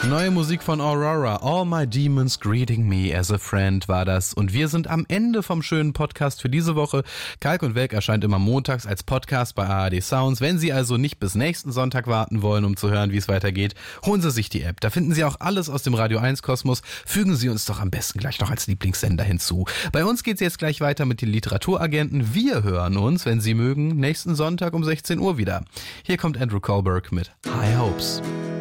Neue Musik von Aurora. All My Demons Greeting Me as a Friend war das. Und wir sind am Ende vom schönen Podcast für diese Woche. Kalk und Welk erscheint immer montags als Podcast bei ARD Sounds. Wenn Sie also nicht bis nächsten Sonntag warten wollen, um zu hören, wie es weitergeht, holen Sie sich die App. Da finden Sie auch alles aus dem Radio 1 Kosmos. Fügen Sie uns doch am besten gleich noch als Lieblingssender hinzu. Bei uns geht's jetzt gleich weiter mit den Literaturagenten. Wir hören uns, wenn Sie mögen, nächsten Sonntag um 16 Uhr wieder. Hier kommt Andrew Kohlberg mit High Hopes.